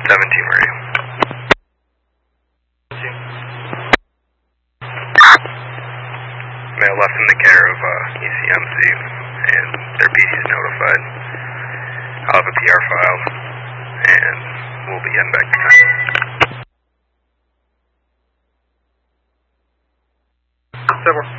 17 radio. Mail left in the care of ECMC, and their PD is notified. I'll have a PR filed, and we'll be getting back to time. 7